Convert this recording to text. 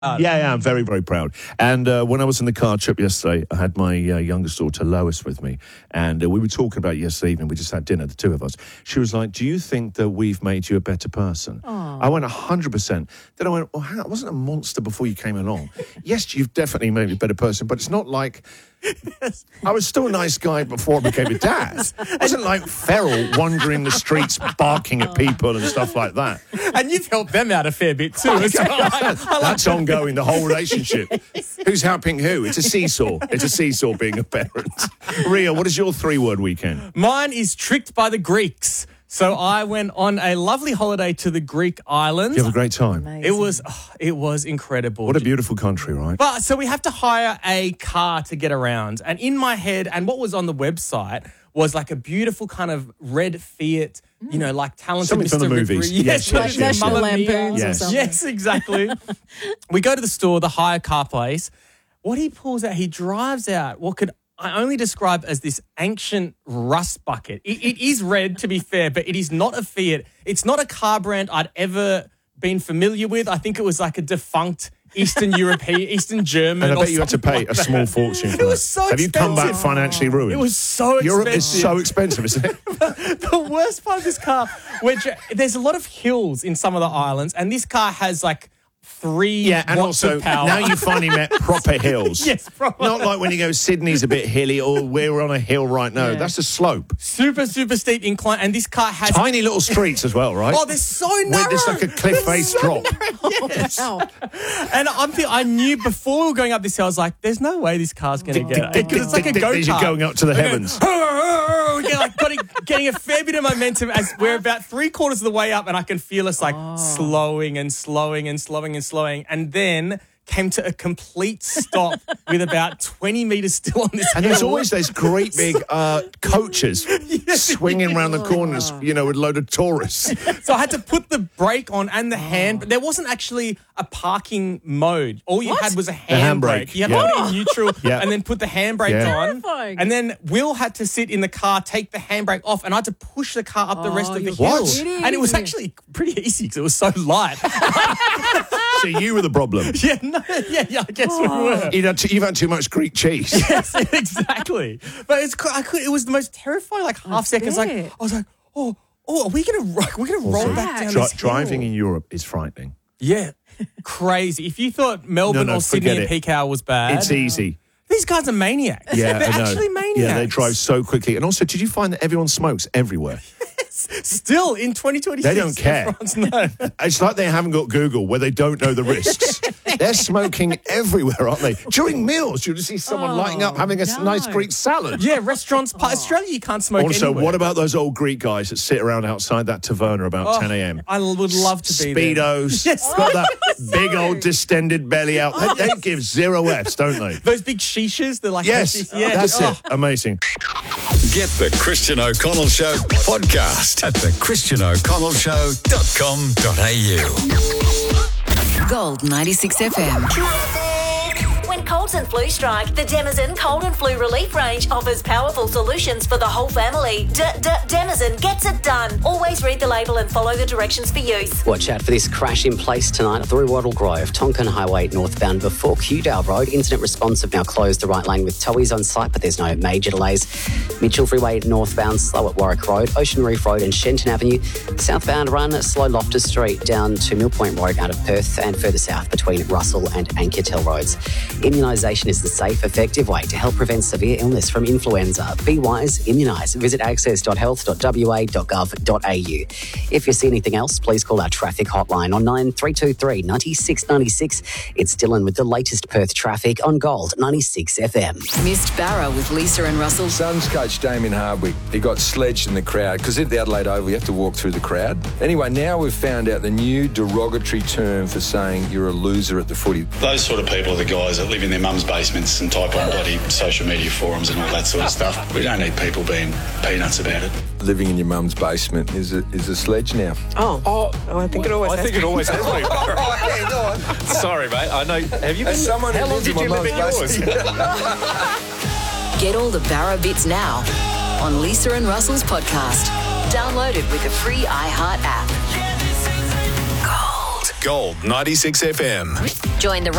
Yeah, I'm very, very proud. And when I was in the car trip yesterday, I had my youngest daughter, Lois, with me. And we were talking about it yesterday evening. We just had dinner, the two of us. She was like, do you think that we've made you a better person? I went 100%. Then I went, well, I wasn't a monster before you came along. Yes, you've definitely made me a better person, but it's not like... I was still a nice guy before I became a dad. I wasn't like feral, wandering the streets, barking at people and stuff like that. And you've helped them out a fair bit too as well. That's ongoing, the whole relationship. Who's helping who? It's a seesaw. It's a seesaw being a parent. Ria, what is your 3-word weekend? Mine is tricked by the Greeks. So I went on a lovely holiday to the Greek islands. You have a great time. Amazing. It was incredible. What a beautiful country, right? But so we have to hire a car to get around. And in my head, and what was on the website was like a beautiful kind of red Fiat, you know, like talented Something Mr. from the movies. Yes, Like National Mamma Mia. Lampoons or something. Yes, exactly. We go to the store, the hire car place. What he pulls out, he drives out what could I only describe as this ancient rust bucket. It is red, to be fair, but it is not a Fiat. It's not a car brand I'd ever been familiar with. I think it was like a defunct Eastern European, Eastern German. And I bet you had to pay a small fortune for that. It was so Have you come back expensive. financially ruined? It was so expensive. Europe is so expensive, isn't it? The worst part of this car, which there's a lot of hills in some of the islands, and this car has like 3 And watts also, of power. now you finally met proper hills. Yes, proper. Not like when you go, Sydney's a bit hilly, or we're on a hill right now. Yeah. That's a slope. super, super steep incline, and this car has... Tiny little streets as well, right? Oh, they're so narrow. It's like a cliff-face drop. Yes. Wow. And I knew before we were going up this hill, I was like, there's no way this car's going to get it. Because it's like a go-kart. As you're going up to the heavens. Getting a fair bit of momentum as we're about 3/4 of the way up, and I can feel us like slowing and slowing and slowing and slowing. And then came to a complete stop with about 20 metres still on this And hill. there's always those great big coaches swinging around the corners, you know, with a load of tourists. So I had to put the brake on and the hand. But there wasn't actually a parking mode. All you had was a handbrake. handbrake, You had to yeah. put it in neutral Yeah. and then put the handbrake Yeah. on. Terrifying. And then Will had to sit in the car, take the handbrake off, and I had to push the car up the rest of the you're hill. kidding. And it was actually pretty easy because it was so light. So you were the problem. yeah, I guess we were. You've had too much Greek cheese. Yes, exactly. But it was the most terrifying half second. bet. I was like, oh, are we gonna roll back down this hill? Driving in Europe is frightening. Yeah, crazy. If you thought Melbourne No, or Sydney forget in it. peak hour was bad, It's easy. these guys are maniacs. Yeah, They're I know. actually maniacs. Yeah, they drive so quickly. And also, did you find that everyone smokes everywhere? Still in 2026. They don't care. everyone's no. It's like they haven't got Google, where they don't know the risks. They're smoking everywhere, aren't they? During meals, you'll just see someone lighting up, having a nice Greek salad. Yeah, restaurants. Australia, you can't smoke Also, anywhere. what about those old Greek guys that sit around outside that taverna about 10 a.m.? I would love to be there. Speedos, Yes. got that big old distended belly out. They give 0 Fs, don't they? Those big shishas, they're like... Yes, yeah. that's it. Amazing. Get the Christian O'Connell Show podcast at thechristianoconnellshow.com.au. Gold 96 FM. When colds and flu strike, the Denizen Cold and Flu Relief Range offers powerful solutions for the whole family. Denizen gets it done. Always read the label and follow the directions for use. Watch out for this crash in place tonight through Wattle Grove, Tonkin Highway northbound before Kewdale Road. Incident responsive now closed the right lane with towies on site, but there's no major delays. Mitchell Freeway northbound slow at Warwick Road, Ocean Reef Road and Shenton Avenue. Southbound run slow Loftus Street down to Mill Point Road out of Perth and further south between Russell and Anketel Roads. Immunisation is the safe, effective way to help prevent severe illness from influenza. Be wise, immunise. Visit access.health.wa.gov.au. If you see anything else, please call our traffic hotline on 9323 96 96. It's Dylan with the latest Perth traffic on Gold 96 FM. Missed Barra with Lisa and Russell. Suns coach Damien Hardwick, he got sledged in the crowd because at the Adelaide Oval you have to walk through the crowd. Anyway, now we've found out the new derogatory term for saying you're a loser at the footy. Those sort of people are the guys that live in their mum's basements and type on bloody social media forums and all that sort of stuff. We don't need people being peanuts about it. Living in your mum's basement is a sledge now. Oh, I think it always has been. Hang on. Sorry, mate. I know. Have you been... As someone How who long lives in did you my live at mum's yours? basement. Get all the Barra bits now on Lisa and Russell's podcast. Download it with the free iHeart app. Gold. Gold 96 FM. Join the